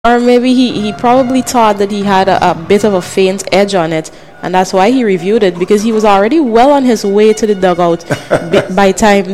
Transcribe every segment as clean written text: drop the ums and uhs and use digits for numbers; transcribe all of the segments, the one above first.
Or maybe he probably thought that he had a bit of a faint edge on it, and that's why he reviewed it, because he was already well on his way to the dugout by time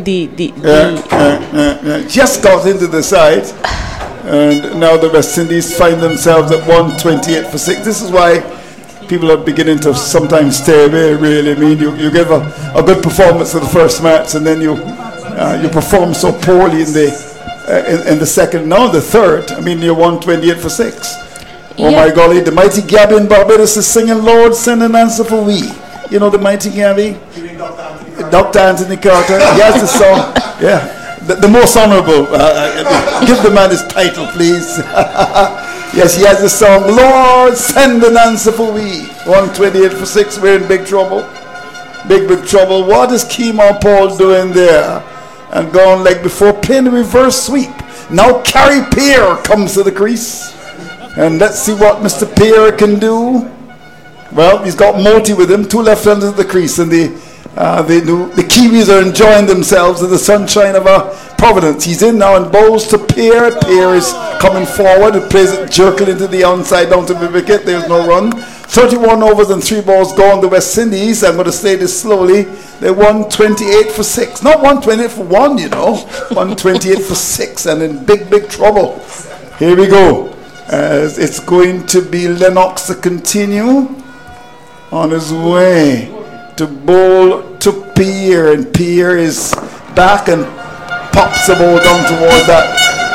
just got into the side, and now the West Indies find themselves at 128 for 6. This is why people are beginning to sometimes stay away, really. I mean, you give a good performance in the first match, and then you perform so poorly in the second, now the third. I mean, you're 128 for 6. Oh my golly, the mighty Gabby in Barbados is singing, Lord, send an answer for we. You know the mighty Gabby? Dr. Anthony Carter. He has the song. Yeah. The most honorable. Give the man his title, please. Yes, he has the song, Lord, send an answer for we. 128 for 6, we're in big trouble. Big trouble. What is Keemar Paul doing there? And going like before, playing a reverse sweep. Now Carrie Peer comes to the crease. And let's see what Mr. Peer can do. Well, he's got Moti with him, two left-handers at the crease, and the Kiwis are enjoying themselves in the sunshine of Providence. He's in now and bowls to Peer. Peer is coming forward and plays it jerkily into the onside down to the wicket. There's no run. 31 overs and 3 balls gone. The West Indies, I'm going to say this slowly, they won 28 for 6. Not 128 for 1, you know. 128 for 6, and in big trouble. Here we go. It's going to be Lennox to continue on his way to bowl to Peer, and Peer is back and pops the ball down toward that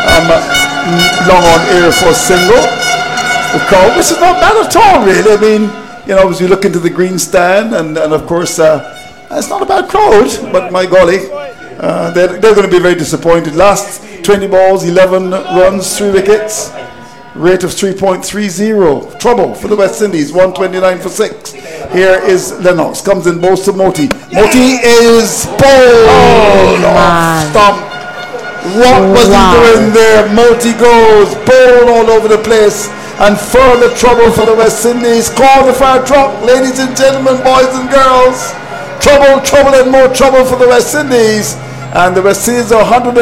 long on air for a single. The crowd, which is not bad at all, really. I mean, you know, as you look into the green stand, and of course, it's not a bad crowd, but my golly, they're going to be very disappointed. Last 20 balls, 11 runs, 3 wickets, rate of 3.30. Trouble for the West Indies, 129 for 6. Here is Lennox, comes in, bowls to Moti. Moti is bowled off stump. What was he doing there? Moti goes, bowled all over the place. And further trouble for the West Indies. Call the fire truck, ladies and gentlemen, boys and girls. Trouble and more trouble for the West Indies. And the West Indies are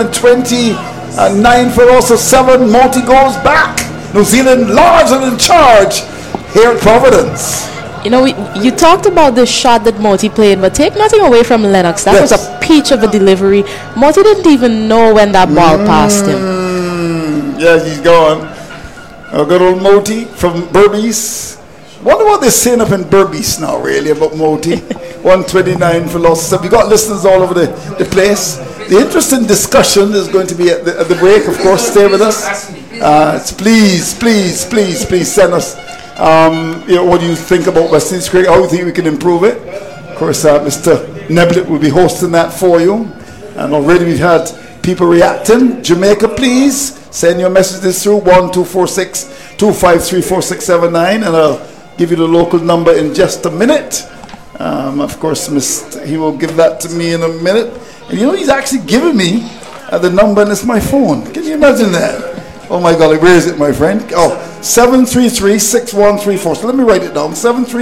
129 for also 7. Moti goes back. New Zealand large and in charge here at Providence. You know, you talked about the shot that Moti played, but take nothing away from Lennox. That was a peach of a delivery. Moti didn't even know when that ball passed him. Yes, he's gone. A good old Moti from Berbice. Wonder what they're saying up in Berbice now, really, about Moti. 129 for loss. So we got listeners all over the place. The interesting discussion is going to be at the break, of course. Stay with us. Please send us. What do you think about West Indies cricket? How do you think we can improve it? Of course, Mr. Neblett will be hosting that for you. And already we've had people reacting. Jamaica, please send your messages through 1246-253-4679, and I'll give you the local number in just a minute. Of course, he will give that to me in a minute. And you know, he's actually given me the number, and it's my phone. Can you imagine that? Oh my golly, where is it, my friend? Oh, 733-6134. So let me write it down.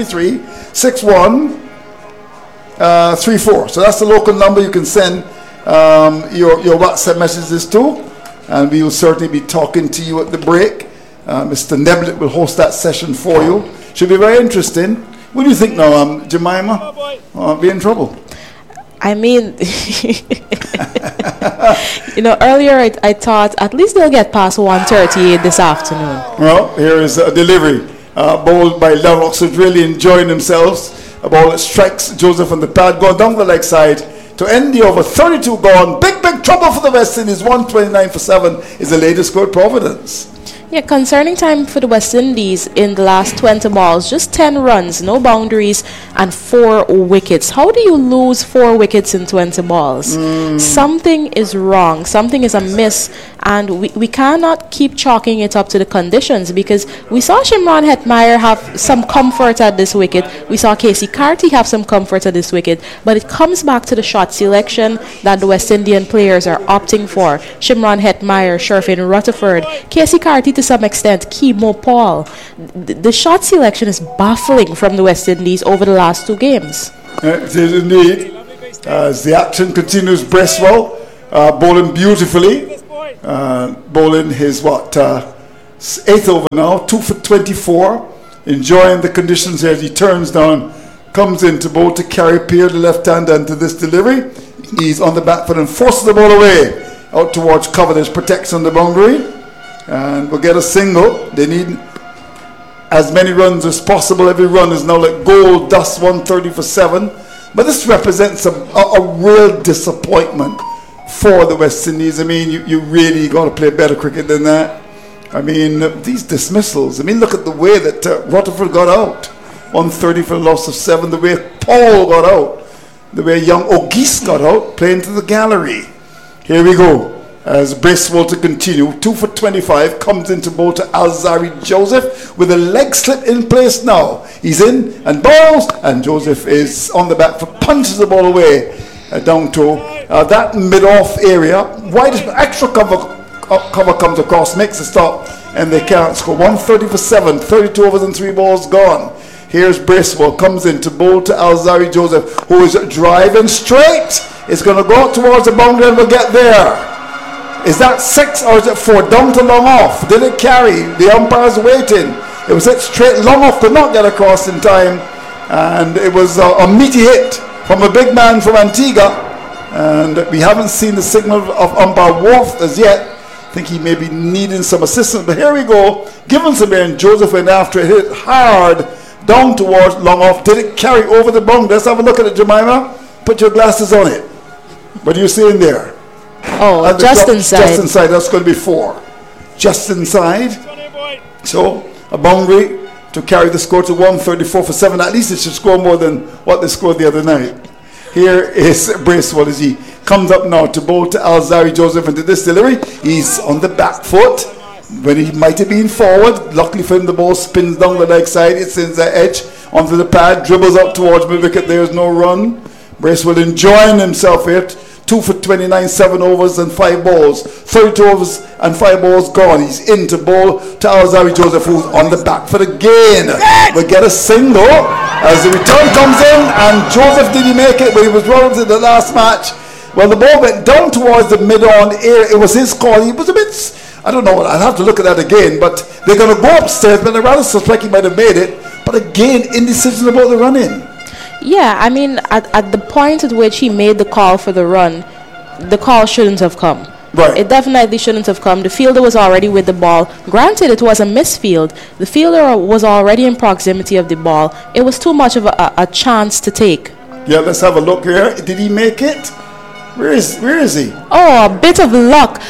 733-6134. So that's the local number you can send your WhatsApp messages to, and we will certainly be talking to you at the break. Mr. Neblett will host that session for you. Should be very interesting. What do you think now, Jemima? I'll be in trouble. I mean, you know, earlier I thought at least they'll get past 1:38 this afternoon. Well, here is a delivery bowled by Lennox, who's really enjoying themselves. A ball that strikes Joseph on the pad, going down the leg side to end the over. 32 gone. Big trouble for the West Indies. 129 for 7 is the latest score at Providence. Yeah, concerning time for the West Indies in the last 20 balls, just 10 runs, no boundaries, and 4 wickets. How do you lose 4 wickets in 20 balls? Something is wrong. Something is amiss, and we cannot keep chalking it up to the conditions, because we saw Shimron Hetmeyer have some comfort at this wicket. We saw Casey Carty have some comfort at this wicket, but it comes back to the shot selection that the West Indian players are opting for. Shimron Hetmeyer, Sherfin Rutherford, Casey Carty to some extent, Keemar Paul. The shot selection is baffling from the West Indies over the last 2 games. It is indeed. As the action continues, Bresswell bowling beautifully. Bowling his Eighth over now, 2 for 24. Enjoying the conditions here as he turns down, comes into bowl to carry Pierre, the left-hander, into this delivery. He's on the back foot and forces the ball away out towards cover. There's protection on the boundary, and we'll get a single. They need as many runs as possible. Every run is now like gold dust, 130 for 7. But this represents a real disappointment for the West Indies. I mean, you really got to play better cricket than that. I mean, these dismissals. I mean, look at the way that Rutherford got out. 130 for a loss of 7. The way Paul got out. The way young O'Geese got out, playing to the gallery. Here we go. As Bracewell to continue. 2 for 25. Comes into bowl to Alzarri Joseph with a leg slip in place now. He's in and bowls. And Joseph is on the back foot. Punches the ball away down to that mid-off area. Wide extra cover comes across, makes a stop, and they can't score. 130 for 7, 32 overs and 3 balls gone. Here's Bracewell, comes in to bowl to Alzarri Joseph, who is driving straight. It's going to go out towards the boundary and we'll get there. Is that 6 or is it 4? Down to long off. Did it carry? The umpire's waiting. It was hit straight. Long off could not get across in time, and it was a meaty hit from a big man from Antigua, and we haven't seen the signal of umpire Worth as yet. I think he may be needing some assistance, but here we go. Gibbons and Joseph went after it, hit it hard down towards long off. Did it carry over the boundary? Let's have a look at it, Jemima. Put your glasses on it. What are you seeing there? Oh, just inside. Just inside. That's going to be 4. Just inside. So a boundary to carry the score to 134 for 7. At least it should score more than what they scored the other night. Here is Bracewell as he comes up now to bowl to Alzarri Joseph into this delivery. He's on the back foot when he might have been forward. Luckily for him, the ball spins down the leg side. It sends the edge onto the pad, dribbles up towards mid-wicket. There's no run. Bracewell enjoying himself here. 2 for 29, 7 overs and 5 balls. 32 overs and 5 balls gone. He's in to bowl to Alzarri Joseph, who's on the back foot again. We'll get a single as the return comes in, and Joseph, did he make it? But he was running to the last match. Well, the ball went down towards the mid-on area. It was his call. He was a bit, I don't know, I'll have to look at that again, but they're going to go upstairs, but I rather suspect he might have made it. But again, indecision about the run-in. Yeah, I mean, at the point at which he made the call for the run, the call shouldn't have come. Right. It definitely shouldn't have come. The fielder was already with the ball. Granted, it was a misfield. The fielder was already in proximity of the ball. It was too much of a chance to take. Yeah, let's have a look here. Did he make it? Where is he? Oh, a bit of luck.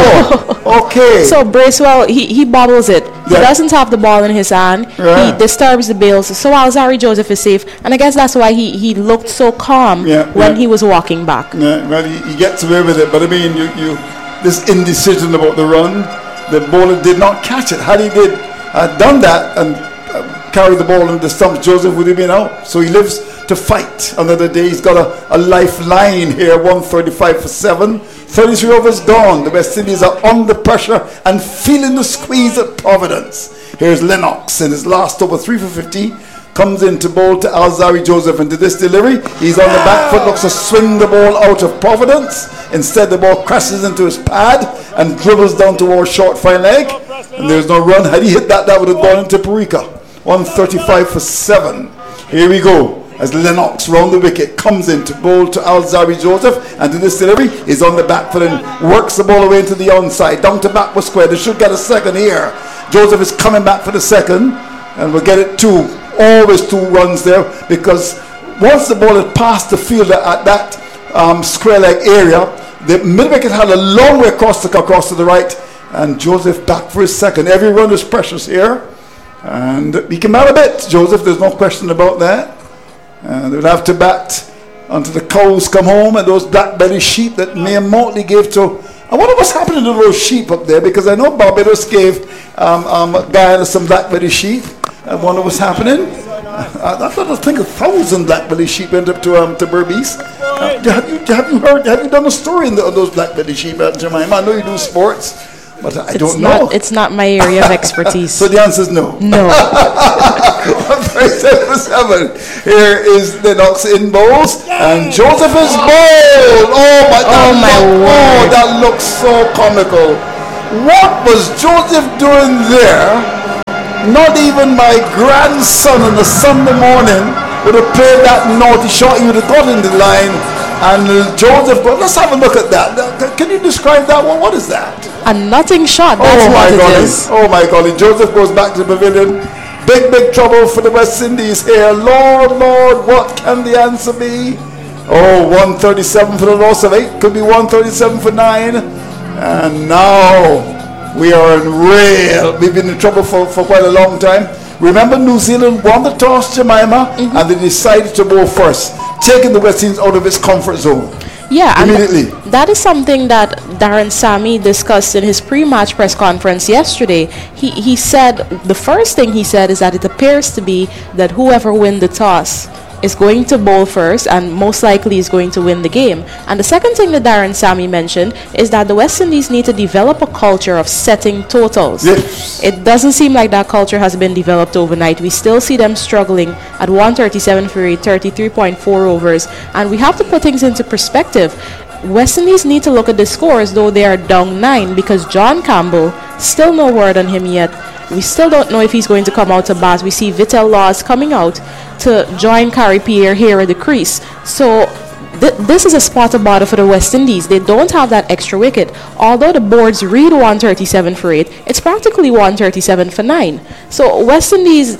Oh, okay. So Bracewell, he bobbles it. Yeah. He doesn't have the ball in his hand. Yeah. He disturbs the bails. So Alzarri Joseph is safe. And I guess that's why he looked so calm when he was walking back. Yeah, well, he gets away with it. But I mean, you this indecision about the run, the bowler did not catch it. Had he done that and carried the ball in the stumps, Joseph would have been out. So he lives to fight another day. He's got a lifeline here. 135 for 7. 33 overs gone. The West Indies are under pressure and feeling the squeeze at Providence. Here's Lennox in his last over, 3 for 50. Comes in to bowl to Alzarri Joseph into this delivery. He's on the back foot, looks to swing the ball out of Providence. Instead, the ball crashes into his pad and dribbles down towards short fine leg. And there's no run. Had he hit that, that would have gone into Parika. 135 for 7. Here we go. As Lennox round the wicket comes in to bowl to Alzarri Joseph, and to this delivery is on the back foot and works the ball away into the onside, down to backward square. They should get a second here. Joseph is coming back for the second, and we'll get it 2. Always 2 runs there, because once the ball had passed the fielder at that square leg area, the mid wicket had a long way across to the right, and Joseph back for his second. Every run is precious here, and he came out a bit, Joseph, there's no question about that. They would have to bat until the cows come home, and those black belly sheep that Mayor Motley gave to. I wonder what's happening to those sheep up there, because I know Barbados gave Guyana some black belly sheep. I wonder what's happening. I think 1,000 black belly sheep went up to Berbice. Have you done a story on those black belly sheep, Jemima? I know you do sports, but I don't know. It's not my area of expertise. So the answer is no. No. 137 for 7. Here is Lennox in bowls, and Joseph is bowled. Oh my word! Oh, that looks so comical. What was Joseph doing there? Not even my grandson on a Sunday morning would have played that naughty shot. He would have got in the line, and Joseph goes, let's have a look at that. Can you describe that one? What is that? A nutting shot, that's what it is. Oh my golly. Joseph goes back to the pavilion. Big trouble for the West Indies here. Lord, what can the answer be? Oh, 137 for the loss of 8. Could be 137 for 9. And now we are in real. We've been in trouble for quite a long time. Remember, New Zealand won the toss, Jemima, and they decided to go first, taking the West Indies out of its comfort zone. Yeah, immediately. And that is something that Darren Sammy discussed in his pre-match press conference yesterday. He said, the first thing he said is that it appears to be that whoever wins the toss is going to bowl first and most likely is going to win the game. And the second thing that Darren Sammy mentioned is that the West Indies need to develop a culture of setting totals. Yes. It doesn't seem like that culture has been developed overnight. We still see them struggling at 137 for 8, 33.4 overs. And we have to put things into perspective. West Indies need to look at the scores, though they are down 9, because John Campbell, still no word on him yet. We still don't know if he's going to come out to bat. We see Vital Laws coming out to join Gary Pierre here at the crease. So this is a spot to bother for the West Indies. They don't have that extra wicket. Although the boards read 137 for 8, it's practically 137 for 9. So West Indies,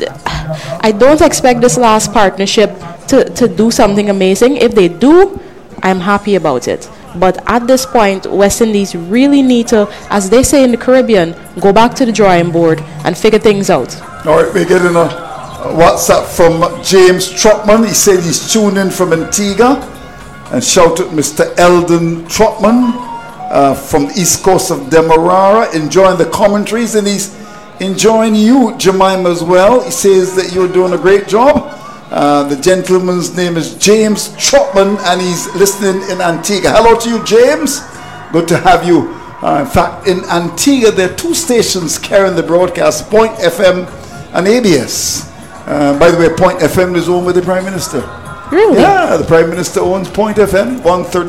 I don't expect this last partnership to do something amazing. If they do, I'm happy about it. But at this point, West Indies really need to, as they say in the Caribbean, go back to the drawing board and figure things out. All right, we're getting a WhatsApp from James Trotman. He said he's tuned in from Antigua. And shout out Mr. Eldon Trotman from the east coast of Demerara, enjoying the commentaries, and he's enjoying you, Jemima, as well. He says that you're doing a great job. The gentleman's name is James Trotman, and he's listening in Antigua. Hello to you, James. Good to have you. In fact, in Antigua, there are 2 stations carrying the broadcast, Point FM and ABS. By the way, Point FM is owned by the Prime Minister. Really? Yeah, the Prime Minister owns Point FM,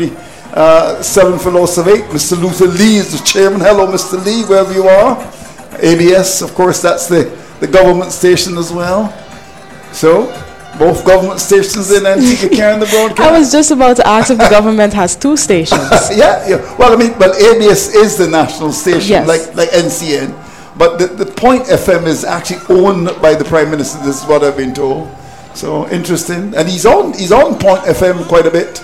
137 for loss of 8. Mr. Luther Lee is the chairman. Hello, Mr. Lee, wherever you are. ABS, of course, that's the government station as well. So, both government stations in Antigua carrying the broadcast. I was just about to ask if the government has 2 stations. yeah. Well, I mean, ABS is the national station, yes, like NCN. But the Point FM is actually owned by the Prime Minister. This is what I've been told. So interesting, and he's on Point FM quite a bit,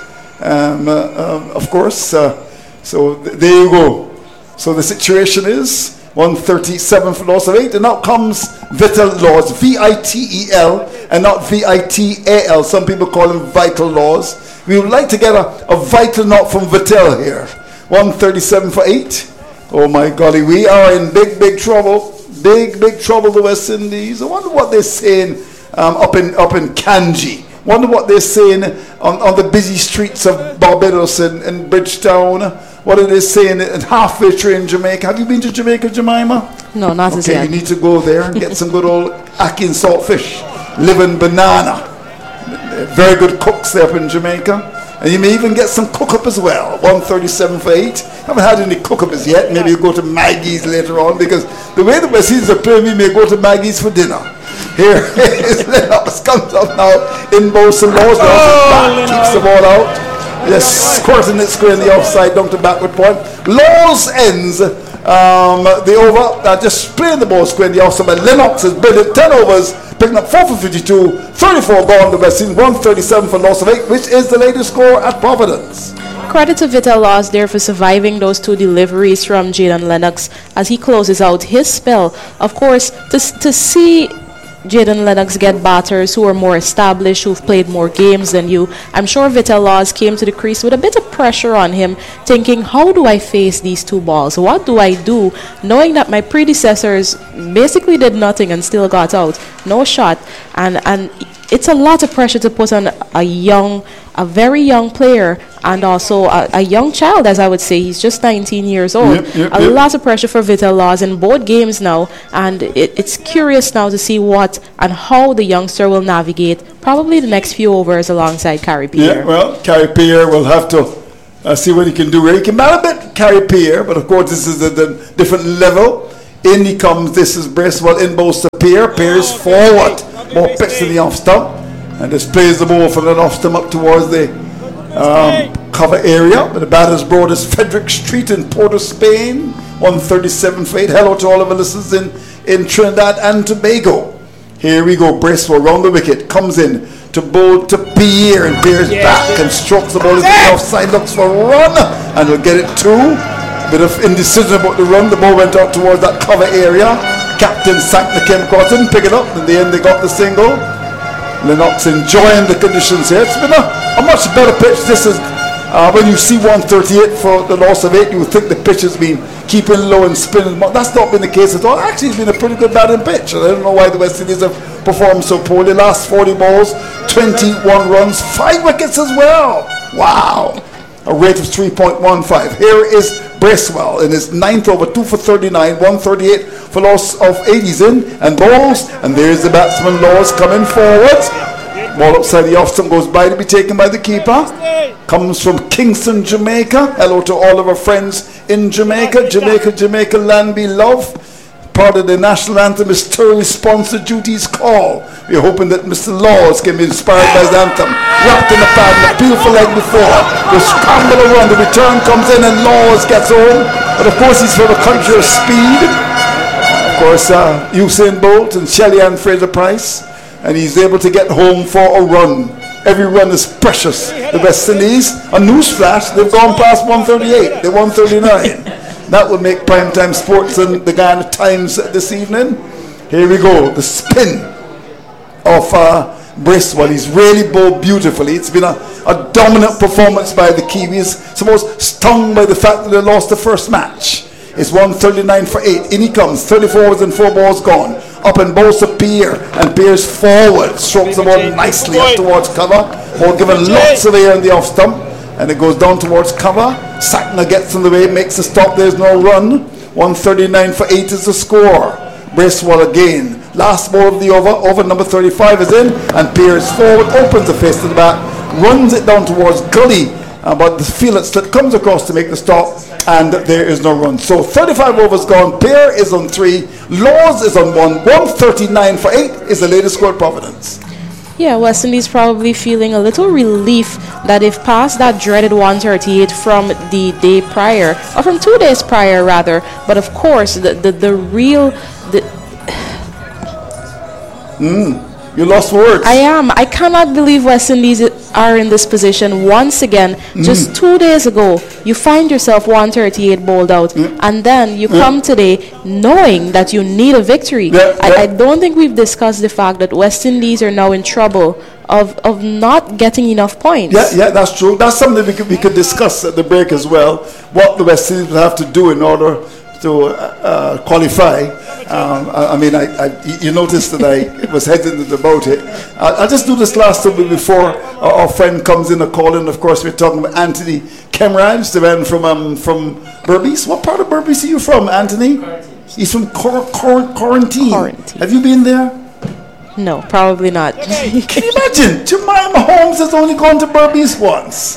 of course. So there you go. So the situation is 137 for loss of 8, and now comes Vital Laws, Vitel, and not Vital. Some people call him Vital Laws. We would like to get a vital note from Vital here. 137 for 8. Oh my golly, we are in big trouble. Big trouble, the West Indies. I wonder what they're saying up in Kanji. Wonder what they're saying on the busy streets of Barbados and Bridgetown. What are they saying at halfway through in Jamaica? Have you been to Jamaica, Jemima? No, not as yet. You need to go there and get some good old ackee saltfish, living banana. Very good cooks there up in Jamaica. And you may even get some cook-up as well. 137 for 8. Haven't had any cook-up as yet. Maybe you'll go to Maggie's later on, because the way the West Indies are playing, we may go to Maggie's for dinner. Here is Lennox, comes up now in Bolson Laws. Keeps the ball out. Yes, squirting it square in the offside, down to backward point. Laws ends the over, just playing the ball square in the offside. But Lennox has been at 10 overs, picking up 4 for 52, 34 gone. The West Indies 137 for loss of 8, which is the latest score at Providence. Credit to Vital Laws there for surviving those 2 deliveries from Jaden Lennox as he closes out his spell. Of course, to see Jaden Lennox get batters who are more established, who've played more games than you, I'm sure Vital Laws came to the crease with a bit of pressure on him, thinking, how do I face these 2 balls? What do I do? Knowing that my predecessors basically did nothing and still got out. No shot. And it's a lot of pressure to put on a very young player, and also a young child, as I would say. He's just 19 years old. A lot of pressure for Vital Laws in both games now, and it's curious now to see what and how the youngster will navigate probably the next few overs alongside Gary Pierre. Yeah, well, Gary Pierre will have to See what he can do here. He can bat a bit, carry Pierre, but of course this is a different level. In he comes. This is Bracewell in bowls to Pierre. Pierre's forward. More pitch in the off stump. And this plays the ball from that off stump up towards the cover area. But the batter's broad is Frederick Street in Port of Spain. 137 for 8. Hello to all of our listeners in Trinidad and Tobago. Here we go. Bracewell round the wicket. Comes in to bowl to Pierre. And Pierre's back and strokes the ball into the offside. Looks for a run. And he'll get it too. Bit of indecision about the run. The ball went out towards that cover area. Captain Sankner came across, didn't pick it up. In the end, they got the single. Lennox enjoying the conditions here. It's been a much better pitch. This is when you see 138 for the loss of 8, you would think the pitch has been keeping low and spinning. That's not been the case at all. Actually, it's been a pretty good batting pitch. I don't know why the West Indies have performed so poorly. Last 40 balls, 21 runs, 5 wickets as well. Wow. A rate of 3.15. Here is Bracewell in his 9th over, 2 for 39, 138 for loss of 8. He's in and balls, and there's the batsman Laws coming forward. Ball outside the off stump goes by to be taken by the keeper. Comes from Kingston, Jamaica. Hello to all of our friends in Jamaica. Jamaica, land be love. Part of the national anthem is Tory Sponsor Duty's Call. We're hoping that Mr. Laws can be inspired by his anthem. Wrapped in the pad, and appeal for leg before. The scramble around, the return comes in and Laws gets home. But of course he's from a country of speed. Of course Usain Bolt and Shelly-Ann Fraser-Price. And he's able to get home for a run. Every run is precious. The West Indies, a newsflash, they've gone past 138. They're 139. That will make primetime sports and the Guyana Times this evening. Here we go. The spin of Bracewell. He's really bowled beautifully. It's been a dominant performance by the Kiwis. Suppose stung by the fact that they lost the first match. It's 139 for 8. In he comes. 34 overs and 4 balls gone. Up and bowls to Pierre. And Pierre's forward. Strokes the ball nicely up towards cover. Ball given lots of air in the off stump. And it goes down towards cover. Sackner gets in the way, makes a stop. There's no run. 139 for 8 is the score. Bracewell again. Last ball of the over. Over number 35 is in. And Pierre is forward. Opens the face to the bat. Runs it down towards gully. But the field slip comes across to make the stop. And there is no run. So 35 overs gone. Pierre is on 3. Laws is on 1. 139 for 8 is the latest score at Providence. Yeah, West Indies probably feeling a little relief that they've passed that dreaded 138 from the day prior, or from 2 days prior rather. But of course, the real... You lost words. I am. I cannot believe West Indies are in this position once again. Just 2 days ago, you find yourself 138 bowled out, and then you come today knowing that you need a victory. I don't think we've discussed the fact that West Indies are now in trouble of not getting enough points. Yeah, that's true. That's something we could discuss at the break as well. What the West Indies will have to do in order to qualify. You noticed that I was hesitant about it. I'll just do this last little bit before our friend comes in a call in. Of course, we're talking about Anthony Kemraj, the man from Berbice. What part of Berbice are you from, Anthony? He's from Quarantine. Have you been there? No, probably not. Can you imagine? Jemima Holmes has only gone to Berbice once.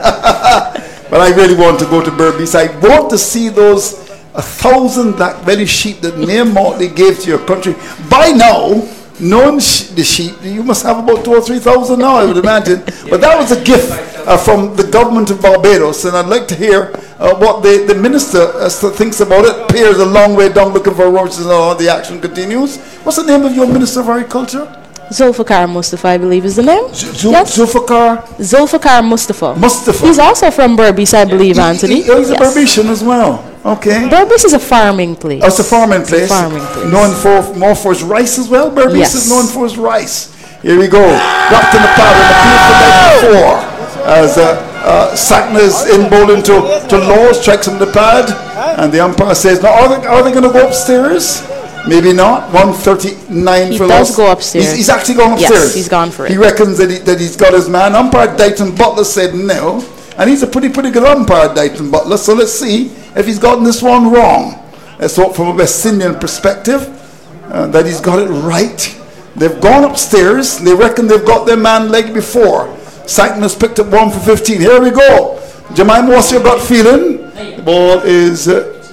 But I really want to go to Berbice. I want to see those 1,000 that very sheep that Mayor Motley gave to your country. By now, knowing the sheep, you must have about 2,000 or 3,000 now, I would imagine. But that was a gift from the government of Barbados, and I'd like to hear what the minister thinks about it. Pierre's a long way down looking for roaches, and the action continues. What's the name of your Minister of Agriculture? Zulfikar Mustafa, I believe, is the name. Yes. Zulfikar Mustafa. He's also from Berbice, I believe, Anthony. He's a Berbician as well. Okay. Berbice is a farming place. Oh, it's a farming place. Known more for its rice as well. Berbice is known for its rice. Here we go. Wrapped in the powder. The field for 4. As Sackner is in bowling to Laws, strikes him the pad, and the umpire says, "Now are they going to go upstairs? Maybe not." 139 for Laws. He does go upstairs. He's actually gone upstairs. Yes, he's gone for it. He reckons that he's got his man. Umpire Dayton Butler said no, and he's a pretty good umpire, Dayton Butler. So let's see if he's gotten this one wrong. Let's hope from a West Indian perspective that he's got it right. They've gone upstairs. They reckon they've got their man leg before. Sackner's picked up 1 for 15. Here we go. Jemima, what's your gut feeling? The ball is...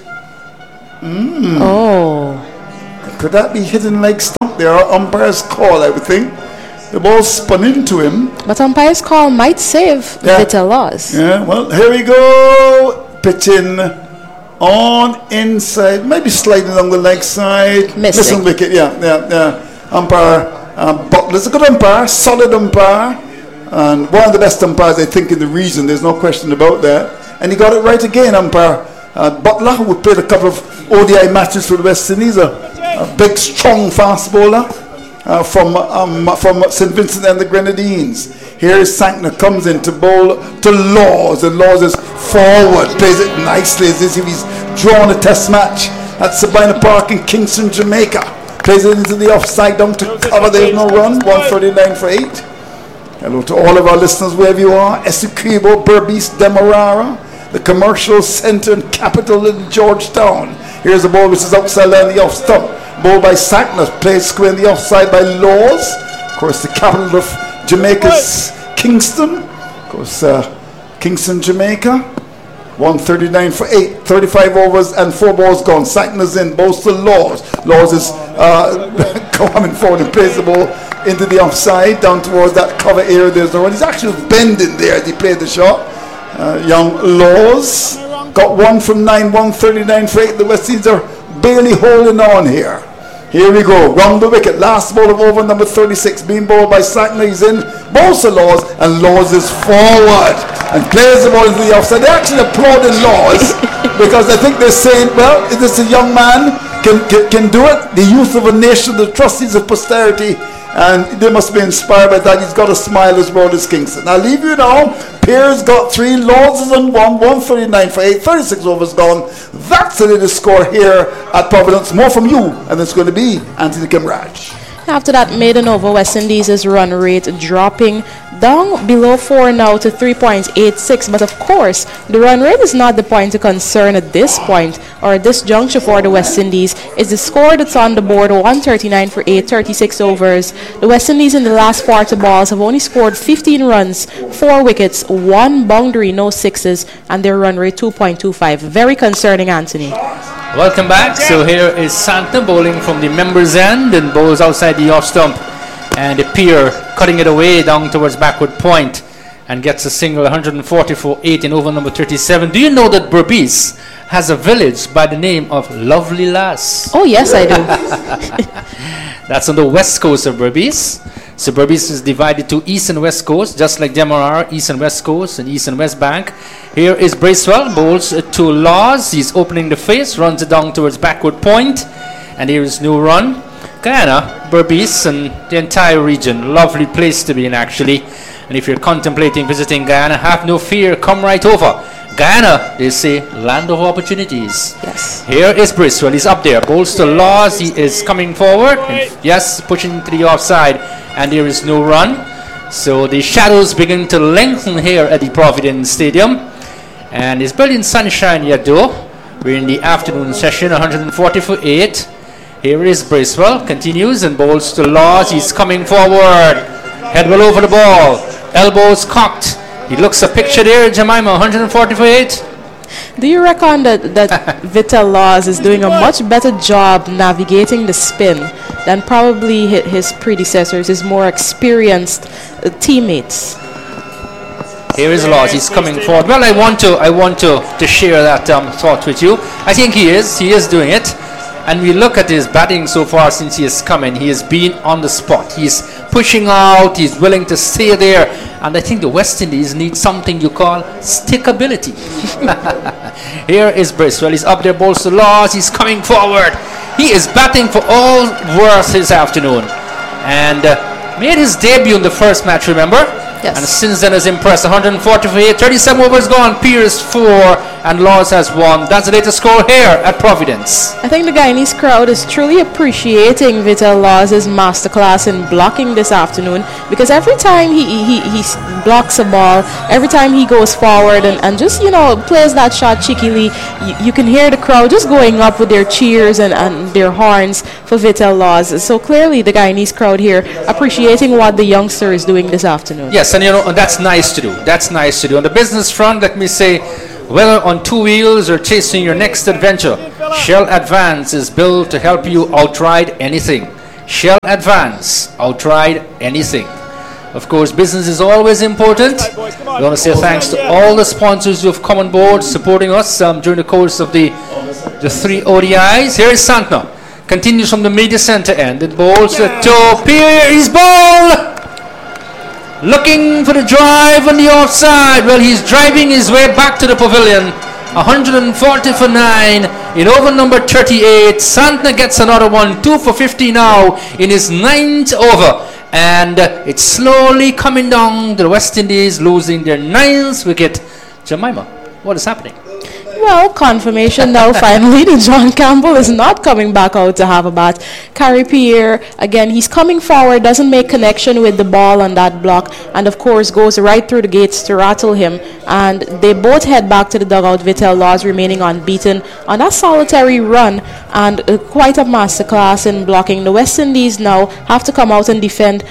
Could that be hidden leg stump? There are umpires call, I would think. The ball spun into him. But umpire's call might save Vital Laws. Yeah, well, here we go. Pitching on inside. Maybe sliding along the leg side. Missing wicket, yeah. Umpire Butler's a good umpire, solid umpire. And one of the best umpires, I think, in the region. There's no question about that. And he got it right again, umpire Butler, who played a couple of ODI matches for the West Indies. A big, strong fast bowler. From St. Vincent and the Grenadines. Here is Sankner, comes in to bowl to Laws, and Laws is forward, plays it nicely as if he's drawn a test match at Sabina Park in Kingston, Jamaica. Plays it into the offside, down to cover, there's no run, 139 for 8. Hello to all of our listeners wherever you are. Essequibo, Berbice, Demerara, the commercial centre and capital in Georgetown. Here's a ball which is outside and the off stump. Ball by Sackner, played square in the offside by Laws. Of course, the capital of Jamaica's Kingston. Of course, Kingston, Jamaica. 139 for 8. 35 overs and 4 balls gone. Sackner's in, bowls to Laws. Laws is coming forward and plays the ball into the offside, down towards that cover area. There's no run. He's actually bending there as he played the shot. Young Laws got 1 from 9, 139 for 8. The West Indies are barely holding on here. Here we go, round the wicket, last ball of over number 36, being bowled by Sackner. He's in, bowls to Laws, and Laws is forward and plays the ball into the offside. They're actually applauding Laws because I think they're saying, well, this a young man can do it, the youth of a nation, the trustees of posterity, and they must be inspired by that. He's got a smile as broad as Kingston. I'll leave you now. Pierce got 3, Laws is on 1, 139 for 8, 36 overs gone. That's the latest score here at Providence. More from you, and it's going to be Anthony Kimraj. After that maiden over, West Indies' run rate dropping down below 4 now to 3.86. But of course, the run rate is not the point of concern at this point or at this juncture for the West Indies. It's the score that's on the board, 139 for 8, 36 overs. The West Indies in the last 40 balls have only scored 15 runs, 4 wickets, 1 boundary, no sixes, and their run rate 2.25. Very concerning, Anthony. Welcome back. So here is Santa bowling from the members' end and bowls outside the off stump. And Pierre cutting it away down towards backward point and gets a single, 144-8 in over number 37. Do you know that Berbice has a village by the name of Lovely Lass? Oh, yes, I do. That's on the west coast of Berbice. So Berbice is divided to east and west coast, just like Demerara, east and west coast and east and west bank. Here is Bracewell, bowls to Laws. He's opening the face, runs it down towards backward point, and here is new run. Guyana, Berbice, and the entire region, lovely place to be in actually. And if you're contemplating visiting Guyana, have no fear, come right over. Guyana, they say, land of opportunities. Yes. Here is Bracewell, he's up there, bowls to Laws, he is coming forward, and yes, pushing to the offside, and there is no run. So the shadows begin to lengthen here at the Providence Stadium. And it's brilliant sunshine yet though. We're in the afternoon session, 140 for 8. Here is Bracewell, continues and bowls to Laws. He's coming forward. Head well over the ball. Elbows cocked. He looks a picture there, Jemima, 140 for 8. Do you reckon that Vital Laws is doing a much better job navigating the spin than probably his predecessors, his more experienced teammates? Here is Laws, he's coming forward. Well, I want to share that thought with you. I think he is doing it. And we look at his batting so far since he has come in. He has been on the spot. He's pushing out. He's willing to stay there. And I think the West Indies need something you call stickability. Here is Bracewell. He's up there, bowls to Laws. He's coming forward. He is batting for all worth this afternoon. And made his debut in the first match, remember? Yes. And since then has impressed. 140 for 8. 37 overs gone. Pierce 4. and Laws has won. That's the latest score here at Providence. I think the Guyanese crowd is truly appreciating Vital Laws' masterclass in blocking this afternoon, because every time he blocks a ball, every time he goes forward and just, plays that shot cheekily, you can hear the crowd just going up with their cheers and their horns for Vital Laws. So clearly the Guyanese crowd here appreciating what the youngster is doing this afternoon. Yes, and that's nice to do. That's nice to do. On the business front, let me say, whether on two wheels or chasing your next adventure, Shell Advance is built to help you outride anything. Shell Advance, outride anything. Of course, business is always important. We want to say thanks to all the sponsors who have come on board supporting us during the course of the three ODIs. Here is Santner. Continues from the media center end. It bowls to Pierre. His ball! Looking for the drive on the offside. Well, he's driving his way back to the pavilion. 140 for 9 in over number 38. Santner gets another one. 2 for 50 now in his 9th over. And it's slowly coming down to the West Indies, losing their 9th wicket. Jemima, what is happening? Well, confirmation now finally that John Campbell is not coming back out to have a bat. Carrie Pierre, again, he's coming forward, doesn't make connection with the ball on that block, and of course goes right through the gates to rattle him. And they both head back to the dugout, Vital Laws remaining unbeaten on that solitary run, and quite a masterclass in blocking. The West Indies now have to come out and defend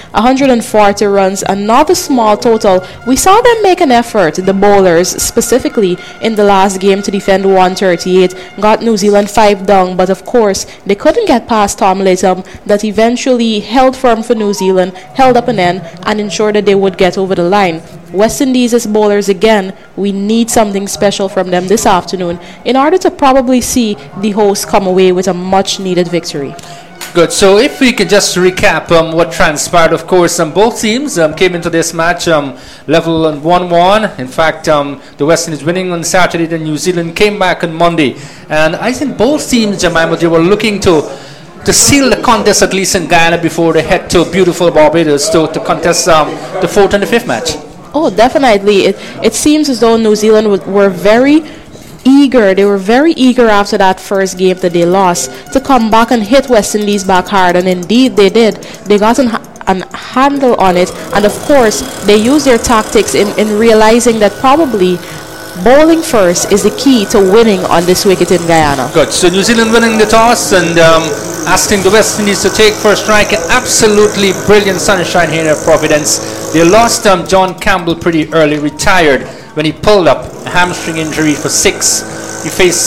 140 runs, another small total. We saw them make an effort, the bowlers specifically, in the last game to defend 138, got New Zealand 5 down, but of course they couldn't get past Tom Latham, that eventually held firm for New Zealand, held up an end, and ensured that they would get over the line. West Indies as bowlers again, we need something special from them this afternoon in order to probably see the hosts come away with a much needed victory. Good. So if we can just recap what transpired, of course, both teams came into this match level 1-1. In fact, the West Indies winning on Saturday, then New Zealand came back on Monday. And I think both teams, Jemima, they were looking to seal the contest at least in Guyana before they head to beautiful Barbados to contest the 4th and the 5th match. Oh, definitely. It seems as though New Zealand were very eager. They were very eager after that first game that they lost to come back and hit West Indies back hard, and indeed they did. They got an handle on it, and of course they used their tactics in realizing that probably bowling first is the key to winning on this wicket in Guyana. Good. So New Zealand winning the toss and asking the West Indies to take first strike. An absolutely brilliant sunshine here at Providence. They lost John Campbell pretty early, retired when he pulled up a hamstring injury for 6. He faced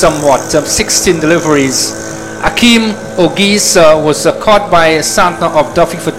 16 deliveries. Akeem Ogis was caught by Santner of Duffy for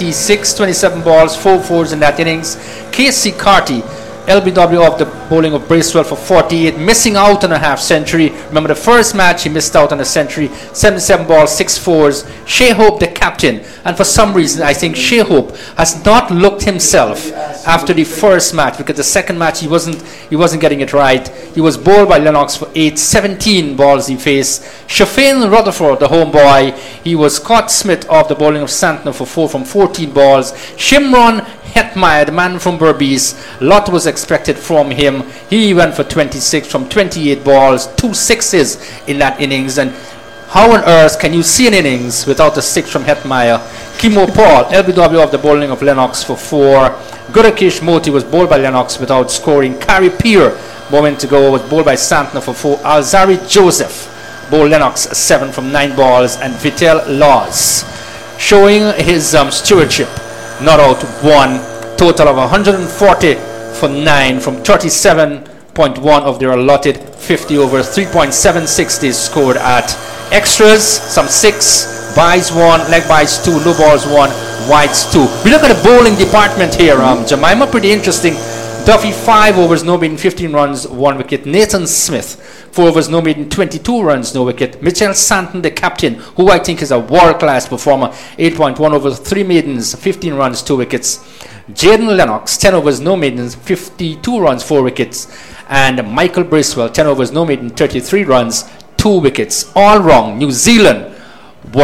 27 balls, 4 fours in that innings. Casey Carty, LBW of the bowling of Bracewell for 48, missing out on a half century. Remember the first match he missed out on a century, 77 balls, 6 fours. Shea Hope the captain, and for some reason I think Shea Hope has not looked himself after the first match, because the second match he wasn't getting it right. He was bowled by Lennox for 8, 17 balls he faced. Shafane Rutherford, the home boy, he was caught Smith of the bowling of Santner for 4 from 14 balls. Shimron Hetmeyer, the man from Berbice, lot was expected from him. He went for 26 from 28 balls, 2 sixes in that innings. And how on earth can you see an innings without a 6 from Hetmeyer? Kimo Paul, LBW of the bowling of Lennox for 4. Gurakesh Moti was bowled by Lennox without scoring. Carrie Pierre, moment ago, was bowled by Santner for 4. Alzari Joseph bowled Lennox 7 from 9 balls. And Vital Laws showing his stewardship, not out 1, total of 140 for 9 from 37.1 of their allotted 50 overs. 3.76 they scored at extras, some 6, buys 1, leg buys 2, no balls 1, wides 2. We look at the bowling department here, Jemima, pretty interesting. Duffy 5 overs, no maiden, 15 runs, 1 wicket. Nathan Smith 4 overs, no maiden, 22 runs, no wicket. Mitchell Santon, the captain, who I think is a world-class performer, 8.1 overs, 3 maidens, 15 runs, 2 wickets. Jaden Lennox 10 overs, no maidens, 52 runs, 4 wickets. And Michael Bracewell 10 overs, no maiden, 33 runs, 2 wickets. All wrong. New Zealand were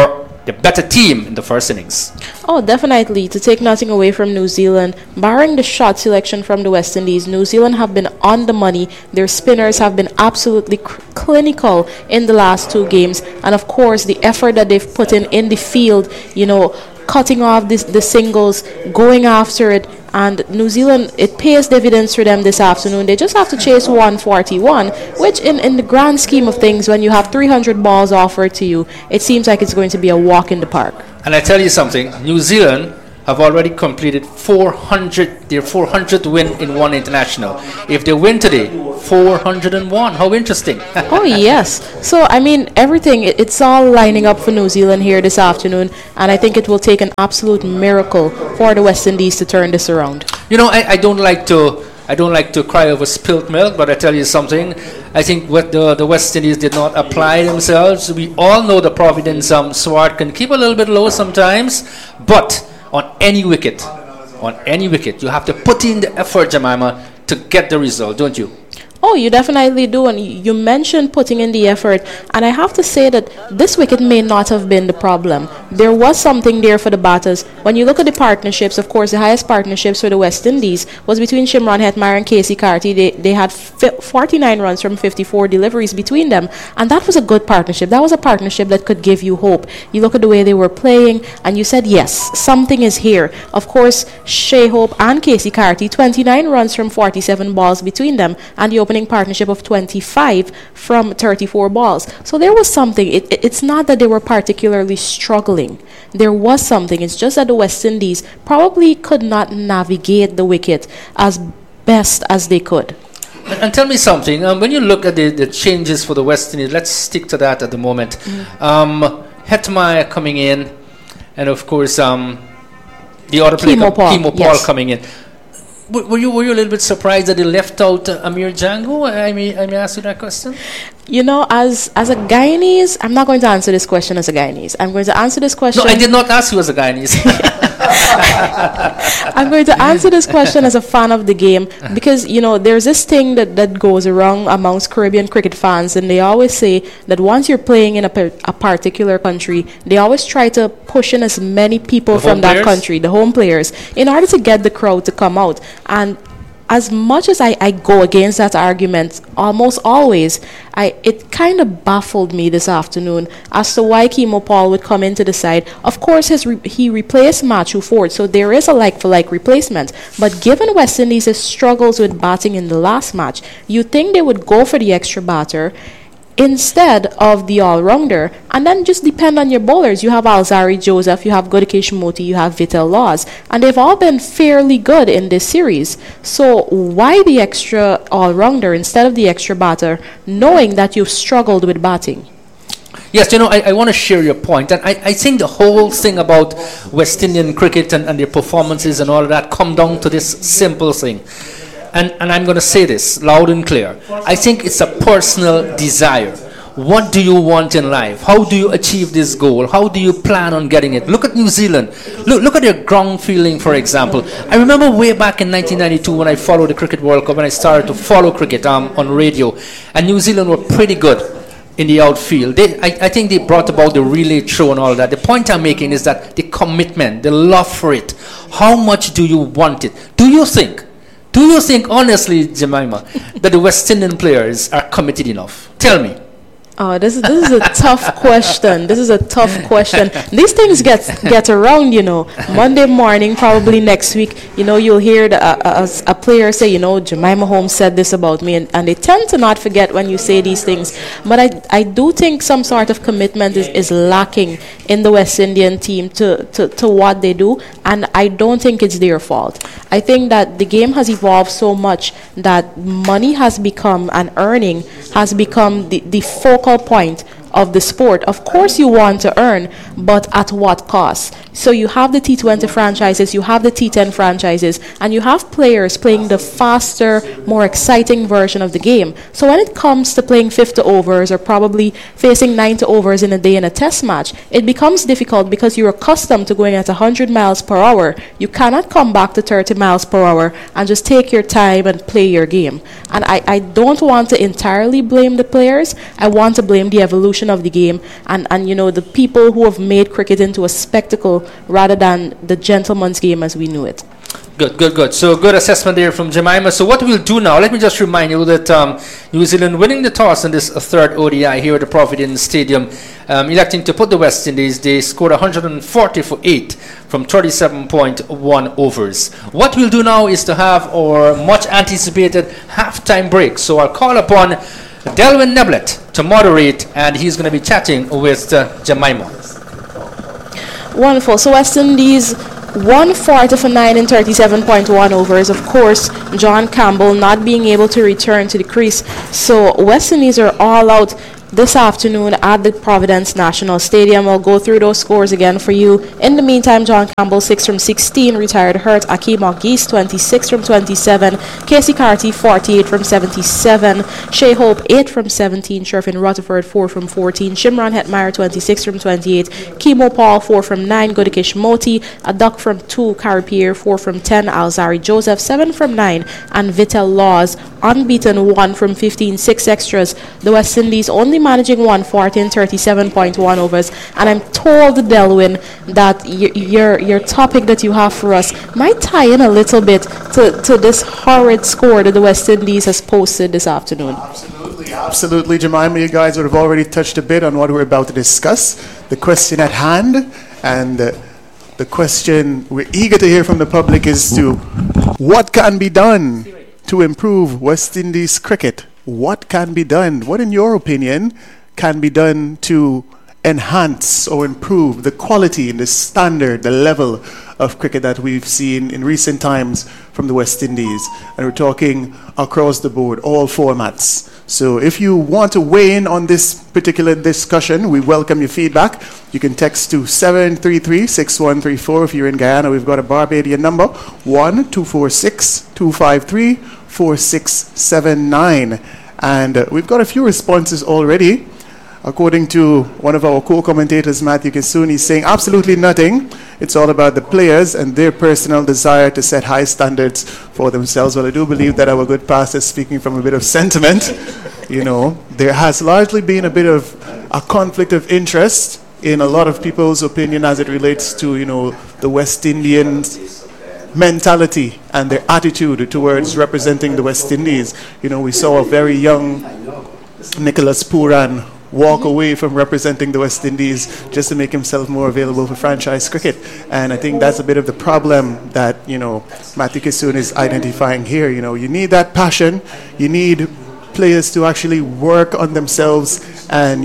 the better team in the first innings. Oh, definitely. To take nothing away from New Zealand, barring the shot selection from the West Indies, New Zealand have been on the money. Their spinners have been absolutely clinical in the last 2 games. And of course, the effort that they've put in the field, cutting off the singles, going after it. And New Zealand, it pays dividends for them this afternoon. They just have to chase 141, which in the grand scheme of things, when you have 300 balls offered to you, it seems like it's going to be a walk in the park. And I tell you something, New Zealand have already completed their 400th win in one international. If they win today, 401. How interesting. Oh, yes. So, I mean, everything, it's all lining up for New Zealand here this afternoon. And I think it will take an absolute miracle for the West Indies to turn this around. I don't like to cry over spilt milk, but I tell you something. I think what the West Indies did not apply themselves. We all know the Providence sword can keep a little bit low sometimes, but on any wicket, you have to put in the effort, Jemima, to get the result, don't you? Oh, you definitely do. And you mentioned putting in the effort. And I have to say that this wicket may not have been the problem. There was something there for the batters. When you look at the partnerships, of course, the highest partnerships for the West Indies was between Shimron Hetmyer and Casey Carty. They had 49 runs from 54 deliveries between them. And that was a good partnership. That was a partnership that could give you hope. You look at the way they were playing, and you said, yes, something is here. Of course, Shea Hope and Casey Carty, 29 runs from 47 balls between them. And the opening partnership of 25 from 34 balls. So there was something. It's not that they were particularly struggling. There was something. It's just that the West Indies probably could not navigate the wicket as best as they could. And tell me something. When you look at the changes for the West Indies, let's stick to that at the moment. Hetmyer coming in, and of course the other player, Kemo Paul, coming in. Were you a little bit surprised that they left out Amir Django? I may ask you that question. As a Guyanese, I'm not going to answer this question as a Guyanese. I'm going to answer this question. No, I did not ask you as a Guyanese. I'm going to answer this question as a fan of the game because, there's this thing that goes around amongst Caribbean cricket fans, and they always say that once you're playing in a particular country, they always try to push in as many people from that country, the home players, in order to get the crowd to come out. And as much as I go against that argument, almost always, it kind of baffled me this afternoon as to why Kemo Paul would come into the side. Of course, he replaced Matthew Ford, so there is a like-for-like replacement. But given West Indies' struggles with batting in the last match, you'd think they would go for the extra batter instead of the all-rounder, and then just depend on your bowlers. You have Alzari Joseph, you have Godike Shimoti, you have Vital Laws, and they've all been fairly good in this series. So why the extra all-rounder instead of the extra batter, knowing that you've struggled with batting? Yes, I want to share your point, and I think the whole thing about West Indian cricket and their performances and all of that come down to this simple thing. And I'm going to say this loud and clear. I think it's a personal desire. What do you want in life? How do you achieve this goal? How do you plan on getting it? Look at New Zealand. Look at their ground fielding, for example. I remember way back in 1992 when I followed the Cricket World Cup, when I started to follow cricket on radio, and New Zealand were pretty good in the outfield. I think they brought about the relay throw and all that. The point I'm making is that the commitment, the love for it. How much do you want it? Do you think, honestly, Jemima, that the West Indian players are committed enough? Tell me. Oh, this is a tough question. This is a tough question. These things get around, Monday morning, probably next week, you'll hear a player say, Jemima Holmes said this about me, and they tend to not forget when you say these things. But I do think some sort of commitment is lacking in the West Indian team to what they do, and I don't think it's their fault. I think that the game has evolved so much that money has become, and earning has become the focal point of the sport. Of course you want to earn, but at what cost? So you have the T20 franchises, you have the T10 franchises, and you have players playing the faster, more exciting version of the game. So when it comes to playing 50 overs or probably facing 90 overs in a day in a test match, it becomes difficult because you're accustomed to going at 100 miles per hour. You cannot come back to 30 miles per hour and just take your time and play your game. And I don't want to entirely blame the players. I want to blame the evolution evolution of the game and the people who have made cricket into a spectacle rather than the gentleman's game as we knew it. Good. So good assessment there from Jemima. So what we'll do now, let me just remind you that New Zealand winning the toss in this third ODI here at the Providence Stadium, electing to put the West Indies, they scored 140 for 8 from 37.1 overs. What we'll do now is to have our much anticipated halftime break. So I'll call upon Delwyn Neblett to moderate, and he's going to be chatting with Jemima. Wonderful. So West Indies 140 for 9 in 37.1 overs. Of course, John Campbell not being able to return to the crease. So West Indies are all out this afternoon at the Providence National Stadium. I'll go through those scores again for you. In the meantime, John Campbell 6 from 16, retired hurt. Akeem Ogis 26 from 27. Casey Carty 48 from 77. Shea Hope 8 from 17. Sherfin Rutherford 4 from 14. Shimron Hetmeyer 26 from 28. Kimo Paul 4 from 9. Godakish Moti a duck from 2. Carripier 4 from 10. Alzari Joseph 7 from 9. And Vittel Laws unbeaten 1 from 15. 6 extras. The West Indies only managing 140 in 37.1 overs, and I'm told, Delwyn, that your topic that you have for us might tie in a little bit to this horrid score that the West Indies has posted this afternoon. Absolutely, Jemima, you guys would have already touched a bit on what we're about to discuss, the question at hand, and the question we're eager to hear from the public is to what can be done to improve West Indies cricket? What can be done? What, in your opinion, can be done to enhance or improve the quality and the standard, the level of cricket that we've seen in recent times from the West Indies? And we're talking across the board, all formats. So if you want to weigh in on this particular discussion, we welcome your feedback. You can text to 733-6134. If you're in Guyana, we've got a Barbadian number, 1-246-253-4679. And we've got a few responses already. According to one of our co-commentators, Matthew Kissoon, he's saying absolutely nothing. It's all about the players and their personal desire to set high standards for themselves. Well, I do believe that our good pastor is speaking from a bit of sentiment. There has largely been a bit of a conflict of interest in a lot of people's opinion as it relates to, the West Indians' mentality and their attitude towards representing the West Indies. We saw a very young Nicholas Pooran walk away from representing the West Indies just to make himself more available for franchise cricket. And I think that's a bit of the problem that, Matthew Kissoon is identifying here. You need that passion. You need players to actually work on themselves and,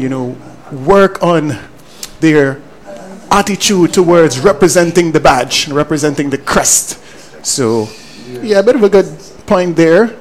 work on their attitude towards representing the badge, representing the crest. So, yeah, a bit of a good point there.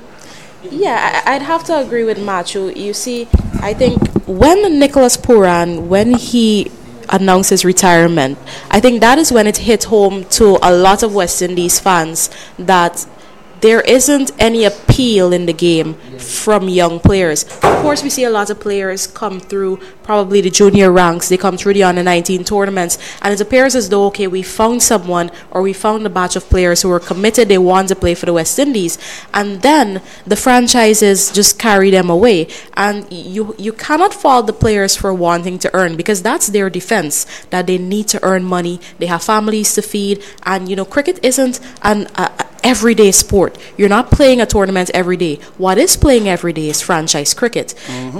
Yeah, I'd have to agree with Machu. You see, I think when Nicholas Pooran, when he announced his retirement, I think that is when it hit home to a lot of West Indies fans that there isn't any appeal in the game from young players. Of course, we see a lot of players come through probably the junior ranks. They come through the under-19 tournaments, and it appears as though, okay, we found someone or we found a batch of players who are committed. They want to play for the West Indies, and then the franchises just carry them away. And you cannot fault the players for wanting to earn, because that's their defense, that they need to earn money. They have families to feed, and cricket isn't an everyday sport. You're not playing a tournament every day. What is playing every day is franchise cricket.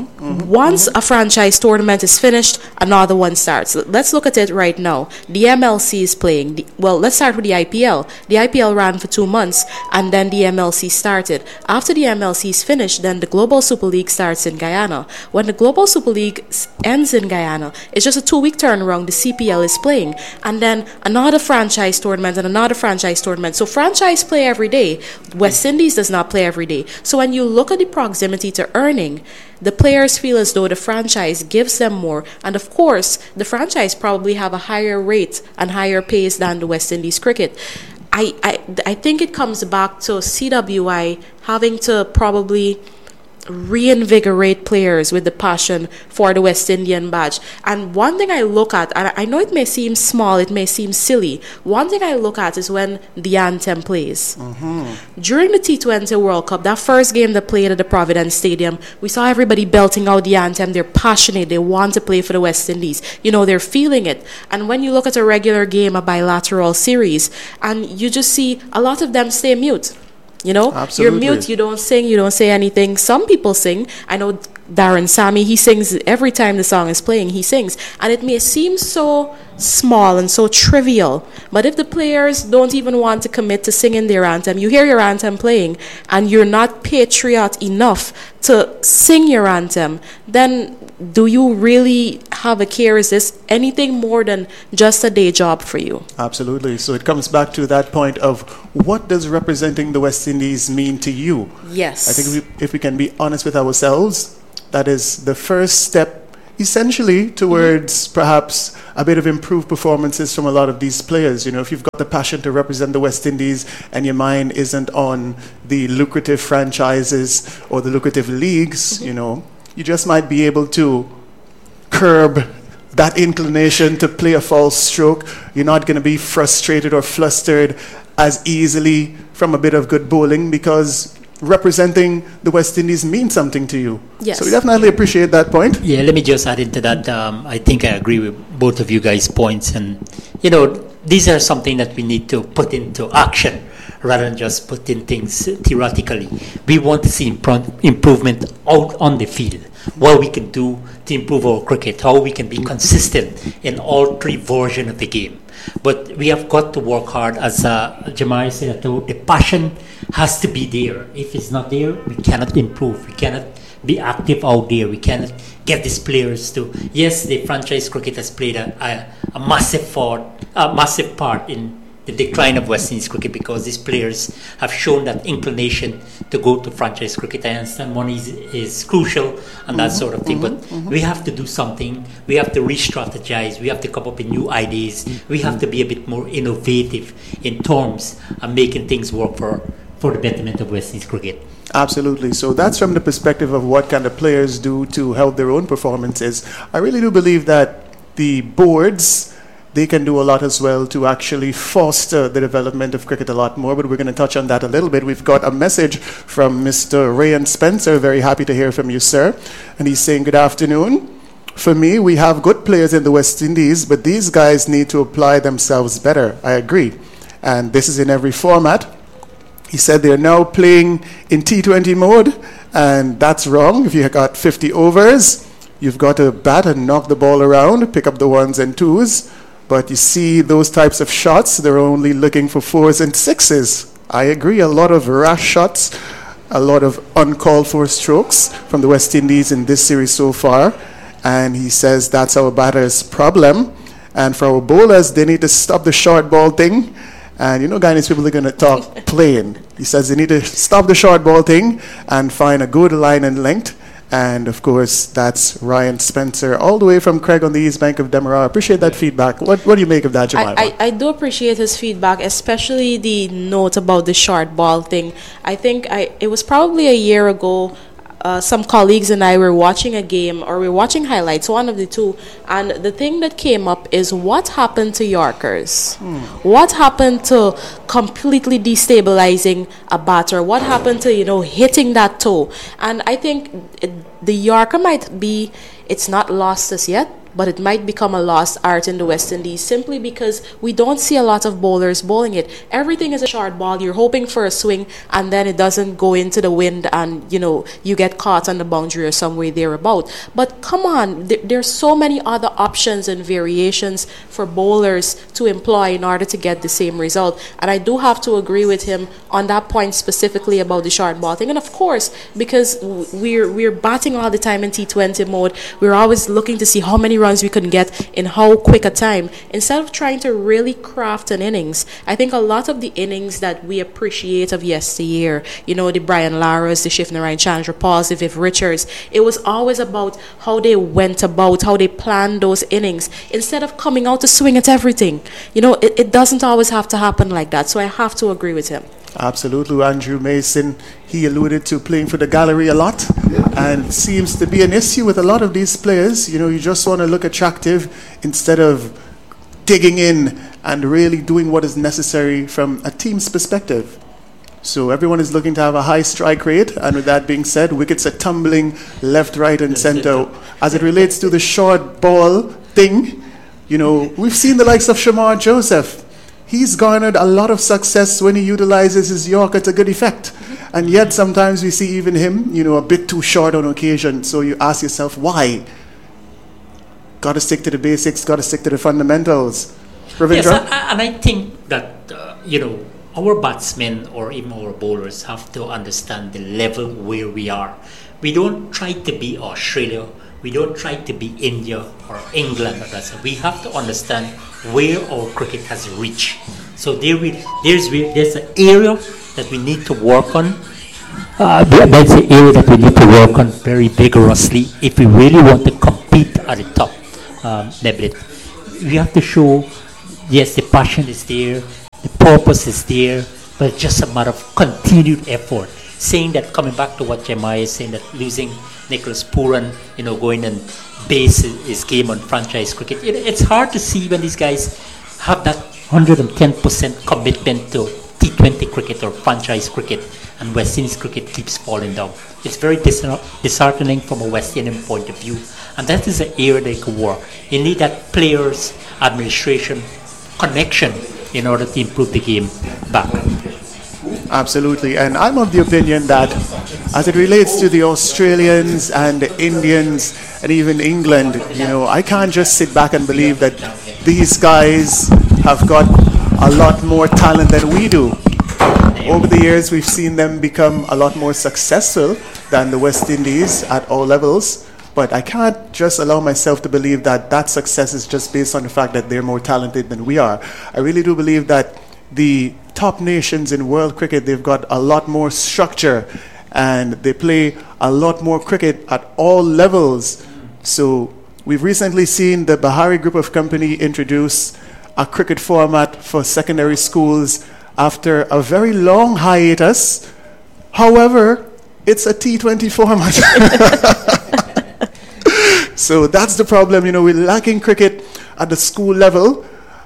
Once a franchise tournament is finished, another one starts. Let's look at it right now. The MLC is playing. Let's start with the IPL. The IPL ran for 2 months, and then the MLC started. After the MLC is finished, then the Global Super League starts in Guyana. When the Global Super League ends in Guyana, it's just a 2-week turnaround. The CPL is playing, and then another franchise tournament and another franchise tournament. So franchise play every day. West Indies does not play every day. So when you look at the proximity to earning, the players feel as though the franchise gives them more. And of course, the franchise probably have a higher rate and higher pace than the West Indies cricket. I think it comes back to CWI having to probably reinvigorate players with the passion for the West Indian badge. And one thing I look at, and I know it may seem small, it may seem silly, one thing I look at is when the anthem plays. During the T20 World Cup, that first game they played at the Providence Stadium, we saw everybody belting out the anthem. They're passionate, they want to play for the West Indies, they're feeling it. And when you look at a regular game, a bilateral series, and you just see a lot of them stay mute. Absolutely. You're mute, you don't sing, you don't say anything. Some people sing. I know Darren Sammy, he sings every time the song is playing, he sings. And it may seem so small and so trivial, but if the players don't even want to commit to singing their anthem, you hear your anthem playing, and you're not patriot enough to sing your anthem, then do you really have a care? Is this anything more than just a day job for you? Absolutely. So it comes back to that point of what does representing the West Indies mean to you? Yes. I think if we can be honest with ourselves, that is the first step essentially towards perhaps a bit of improved performances from a lot of these players. If you've got the passion to represent the West Indies and your mind isn't on the lucrative franchises or the lucrative leagues, you just might be able to curb that inclination to play a false stroke. You're not going to be frustrated or flustered as easily from a bit of good bowling because representing the West Indies means something to you. Yes. So we definitely appreciate that point. Yeah, let me just add into that. I think I agree with both of you guys' points. And, these are something that we need to put into action rather than just putting things theoretically. We want to see improvement out on the field. What we can do to improve our cricket, how we can be consistent in all three versions of the game. But we have got to work hard, as Jamari said, the passion has to be there. If it's not there, we cannot improve. We cannot be active out there. We cannot get these players to... Yes, the franchise cricket has played a massive part in the decline of West Indies cricket because these players have shown that inclination to go to franchise cricket. I understand money is crucial and that sort of thing, but we have to do something. We have to re-strategize. We have to come up with new ideas. We have to be a bit more innovative in terms of making things work for the betterment of West Indies cricket. Absolutely. So that's from the perspective of what kind of players do to help their own performances. I really do believe that the boards, they can do a lot as well to actually foster the development of cricket a lot more, but we're going to touch on that a little bit. We've got a message from Mr. Rayan Spencer. Very happy to hear from you, sir. And he's saying, good afternoon. For me, we have good players in the West Indies, but these guys need to apply themselves better. I agree. And this is in every format. He said they're now playing in T20 mode, and that's wrong. If you got 50 overs, you've got to bat and knock the ball around, pick up the ones and twos. But you see those types of shots, they're only looking for fours and sixes. I agree, a lot of rash shots, a lot of uncalled for strokes from the West Indies in this series so far. And he says that's our batter's problem. And for our bowlers, they need to stop the short ball thing. And Guyanese people are going to talk plain. He says they need to stop the short ball thing and find a good line and length. And, of course, that's Rayan Spencer, all the way from Craig on the East Bank of Demerara. Appreciate that feedback. What do you make of that, Jemima? I do appreciate his feedback, especially the note about the short ball thing. I think it was probably a year ago, some colleagues and I were watching a game, or we were watching highlights, one of the two, and the thing that came up is what happened to Yorkers? What happened to completely destabilizing a batter? What happened to, hitting that toe? And I think the Yorker might be, it's not lost as yet, but it might become a lost art in the West Indies simply because we don't see a lot of bowlers bowling it. Everything is a short ball. You're hoping for a swing, and then it doesn't go into the wind, and you get caught on the boundary or some way thereabout. But come on, there's so many other options and variations for bowlers to employ in order to get the same result. And I do have to agree with him on that point specifically about the short ball thing. And of course, because we're batting all the time in T20 mode, we're always looking to see how many runs we can get in how quick a time, instead of trying to really craft an innings. I think a lot of the innings that we appreciate of yesteryear, the Brian Laras, the Shifnarine Chandra Pauls, the Viv Richards, it was always about how they went about, how they planned those innings, instead of coming out to swing at everything. It doesn't always have to happen like that. So I have to agree with him. Absolutely. Andrew Mason, he alluded to playing for the gallery a lot, and seems to be an issue with a lot of these players. You know, you just want to look attractive instead of digging in and really doing what is necessary from a team's perspective. So everyone is looking to have a high strike rate, and with that being said, wickets are tumbling left, right, and center. As it relates to the short ball thing, you know, we've seen the likes of Shamar Joseph. He's garnered a lot of success when he utilizes his Yorker to good effect. And yet sometimes we see even him, you know, a bit too short on occasion. So you ask yourself, why? Got to stick to the basics, got to stick to the fundamentals. Yes, Ravindra? and I think that, our batsmen or even our bowlers have to understand the level where we are. We don't try to be Australia, we don't try to be India or England. We have to understand where our cricket has reached. So there's an area that we need to work on. That's the area that we need to work on very vigorously if we really want to compete at the top level. We have to show, yes, the passion is there, the purpose is there, but it's just a matter of continued effort. Saying that, coming back to what Jeremiah is saying, that losing Nicholas Pooran, going and base his game on franchise cricket, it's hard to see when these guys have that 110% commitment to T20 cricket or franchise cricket, and West Indies cricket keeps falling down. It's very disheartening from a West Indian point of view, and that is an area they could work. You need that players, administration, connection in order to improve the game back. Absolutely. And I'm of the opinion that as it relates to the Australians and the Indians and even England, I can't just sit back and believe that these guys have got a lot more talent than we do. Over the years, we've seen them become a lot more successful than the West Indies at all levels. But I can't just allow myself to believe that that success is just based on the fact that they're more talented than we are. I really do believe that the top nations in world cricket, they've got a lot more structure and they play a lot more cricket at all levels. So we've recently seen the Bahari Group of Company introduce a cricket format for secondary schools after a very long hiatus. However, it's a T20 format. So that's the problem. We're lacking cricket at the school level.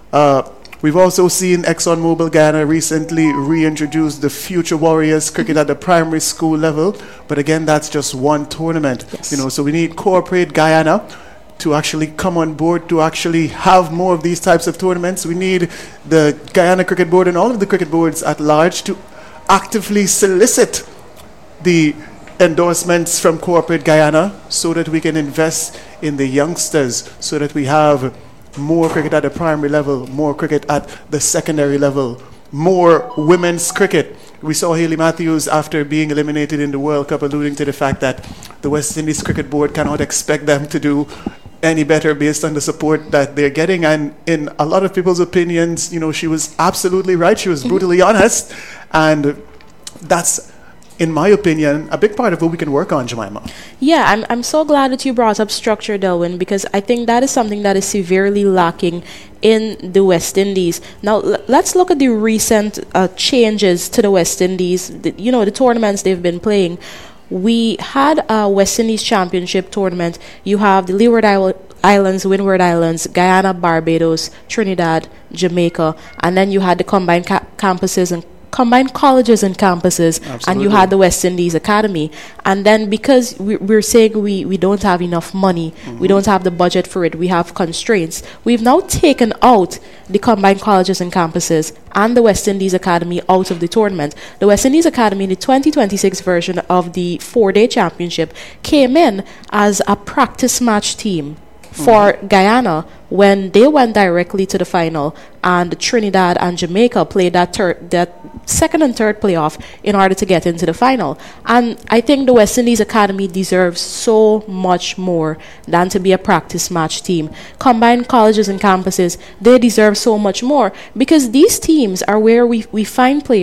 We've also seen ExxonMobil Guyana recently reintroduce the Future Warriors cricket at the primary school level. But again, that's just one tournament. Yes. So we need corporate Guyana to actually come on board to actually have more of these types of tournaments. We need the Guyana Cricket Board and all of the cricket boards at large to actively solicit the endorsements from corporate Guyana so that we can invest in the youngsters, so that we have more cricket at the primary level, more cricket at the secondary level, more women's cricket. We saw Hayley Matthews, after being eliminated in the World Cup, alluding to the fact that the West Indies Cricket Board cannot expect them to do any better based on the support that they're getting. And in a lot of people's opinions, she was absolutely right. She was brutally honest. And that's, in my opinion, a big part of what we can work on, Jemima. Yeah, I'm so glad that you brought up structure, Delwyn, because I think that is something that is severely lacking in the West Indies. Now, let's look at the recent changes to the West Indies, the tournaments they've been playing. We had a West Indies Championship tournament. You have the Leeward Islands, Windward Islands, Guyana, Barbados, Trinidad, Jamaica, and then you had the combined campuses and combined colleges and campuses. Absolutely. And you had the West Indies Academy. And then because we're saying we don't have enough money, we don't have the budget for it, we have constraints, we've now taken out the combined colleges and campuses and the West Indies Academy out of the tournament. The West Indies Academy in the 2026 version of the 4-day championship came in as a practice match team for Guyana when they went directly to the final, and Trinidad and Jamaica played that second and third playoff in order to get into the final. And I think the West Indies Academy deserves so much more than to be a practice match team. Combined colleges and campuses, they deserve so much more, because these teams are where we find players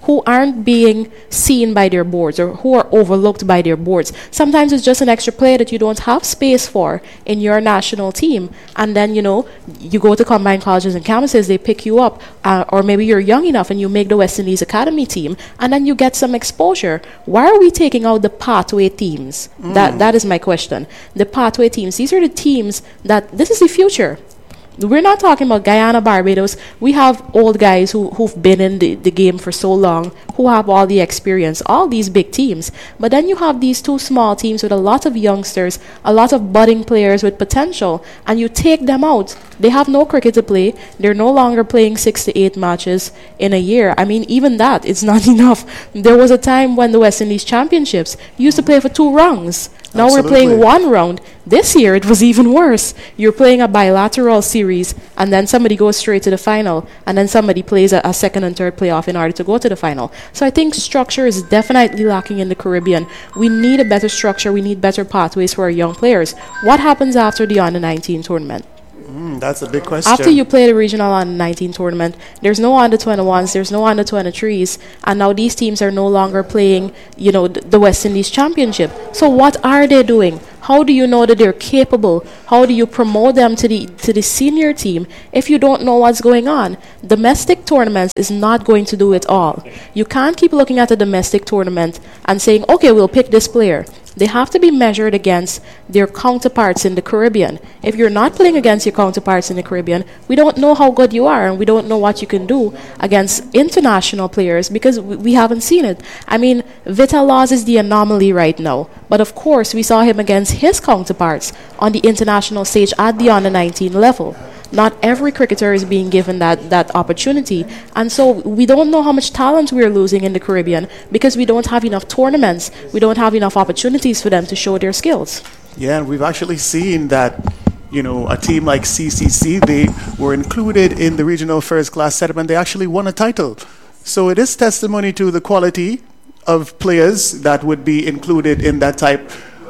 who aren't being seen by their boards or who are overlooked by their boards. Sometimes it's just an extra player that you don't have space for in your national team. And then, you know, you go to combined colleges and campuses, they pick you up, or maybe you're young enough and you make the West Indies Academy team, and then you get some exposure. Why are we taking out the pathway teams? That is my question. The pathway teams, these are the teams that, this is the future. We're not talking about Guyana, Barbados. We have old guys who've been in the game for so long, who have all the experience, all these big teams. But then you have these two small teams with a lot of youngsters, a lot of budding players with potential, and you take them out. They have no cricket to play. They're no longer playing 6 to 8 matches in a year. I mean, even that, it's not enough. There was a time when the West Indies Championships used to play for 2 rounds. Now we're playing 1 round. This year it was even worse. You're playing a bilateral series, and then somebody goes straight to the final, and then somebody plays a second and third playoff in order to go to the final. So I think structure is definitely lacking in the Caribbean. We need a better structure. We need better pathways for our young players. What happens after the Under-19 tournament? That's a big question. After you play the regional Under-19 tournament, there's no Under-21s, there's no Under-23s, and now these teams are no longer playing, you know, the West Indies Championship. So what are they doing? How do you know that they're capable? How do you promote them to the senior team if you don't know what's going on? Domestic tournaments is not going to do it all. You can't keep looking at a domestic tournament and saying, okay, we'll pick this player. They have to be measured against their counterparts in the Caribbean. If you're not playing against your counterparts in the Caribbean, we don't know how good you are, and we don't know what you can do against international players because we haven't seen it. I mean, Vital Laws is the anomaly right now. But of course, we saw him against his counterparts on the international stage at the Under-19 level. Not every cricketer is being given that opportunity. And so we don't know how much talent we're losing in the Caribbean because we don't have enough tournaments. We don't have enough opportunities for them to show their skills. Yeah, and we've actually seen that, you know, a team like CCC, they were included in the regional first class setup and they actually won a title. So it is testimony to the quality of players that would be included in that type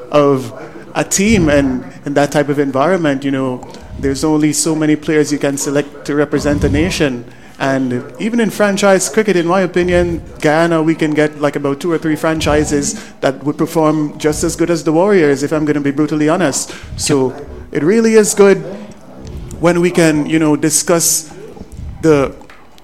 of a team and in that type of environment. You know, there's only so many players you can select to represent a nation. And even in franchise cricket, in my opinion, Guyana, we can get like about 2 or 3 franchises that would perform just as good as the Warriors, if I'm going to be brutally honest. So it really is good when we can, you know, discuss the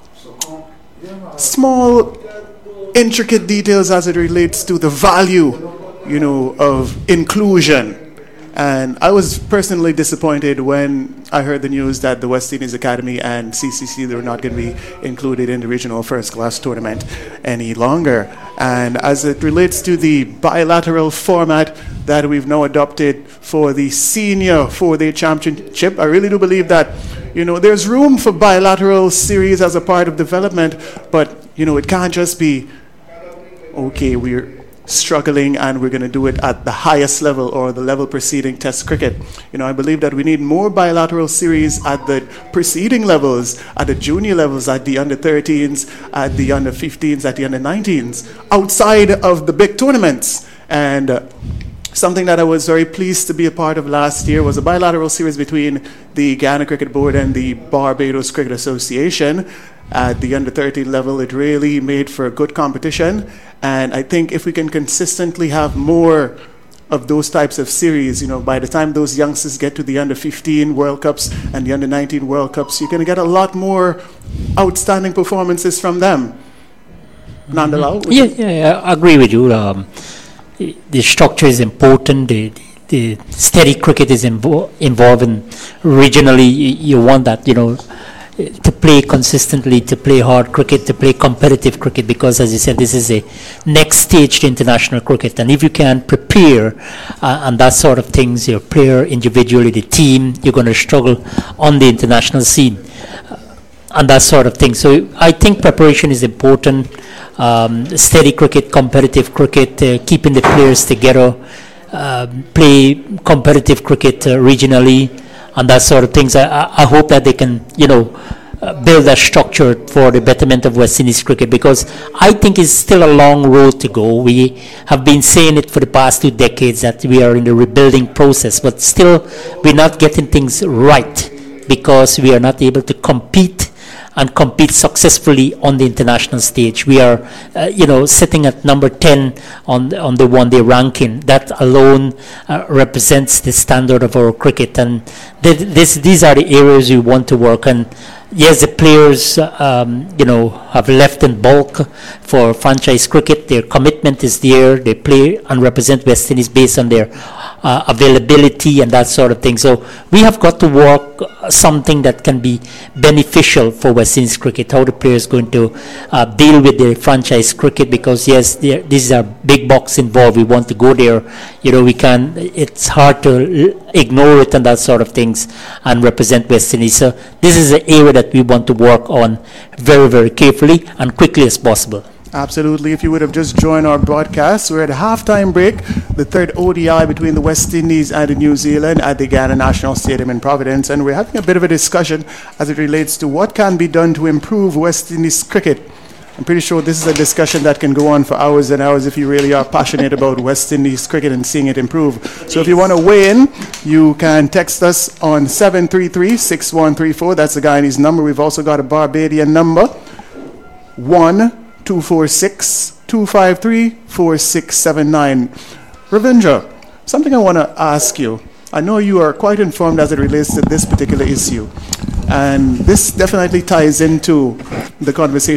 small, intricate details as it relates to the value, you know, of inclusion. And I was personally disappointed when I heard the news that the West Indies Academy and CCC, they were not going to be included in the regional first class tournament any longer. And as it relates to the bilateral format that we've now adopted for the senior 4-day championship, I really do believe that, you know, there's room for bilateral series as a part of development, but, you know, it can't just be, okay, we're struggling and we're going to do it at the highest level or the level preceding test cricket. You know, I believe that we need more bilateral series at the preceding levels, at the junior levels, at the under-13s, at the under-15s, at the under-19s, outside of the big tournaments. And something that I was very pleased to be a part of last year was a bilateral series between the Guyana Cricket Board and the Barbados Cricket Association. At the under-13 level, it really made for a good competition. And I think if we can consistently have more of those types of series, you know, by the time those youngsters get to the under-15 World Cups and the under-19 World Cups, you're going to get a lot more outstanding performances from them. Nandalal? Yeah, I agree with you. The structure is important. The steady cricket is involving regionally. You want that, you know, to play consistently, to play hard cricket, to play competitive cricket, because as you said, this is a next stage to international cricket. And if you can prepare and that sort of things, your player individually, the team, you're going to struggle on the international scene and that sort of thing. So I think preparation is important. Steady cricket, competitive cricket, keeping the players together, play competitive cricket regionally, and that sort of things. I hope that they can, you know, build that structure for the betterment of West Indies cricket, because I think it's still a long road to go. We have been saying it for the past 2 decades that we are in the rebuilding process, but still we're not getting things right because we are not able to compete and compete successfully on the international stage. We are, sitting at number 10 on the one-day ranking. That alone represents the standard of our cricket, and these are the areas we want to work on. Yes, the players, have left in bulk for franchise cricket. Their commitment is there. They play and represent West Indies based on their availability and that sort of thing. So we have got to work something that can be beneficial for West Indies cricket. How the players going to deal with the franchise cricket? Because yes, these are big bucks involved. We want to go there. We can. It's hard to ignore it and that sort of things and represent West Indies. So this is an area that we want to work on very, very carefully and quickly as possible. Absolutely. If you would have just joined our broadcast, we're at a halftime break, the third ODI between the West Indies and New Zealand at the Ghana National Stadium in Providence, and we're having a bit of a discussion as it relates to what can be done to improve West Indies cricket. I'm pretty sure this is a discussion that can go on for hours and hours if you really are passionate about West Indies cricket and seeing it improve. So if you want to weigh in, you can text us on 733-6134. That's the Guyanese number. We've also got a Barbadian number, 1-246-253-4679. Ravindra, something I want to ask you. I know you are quite informed as it relates to this particular issue, and this definitely ties into the conversation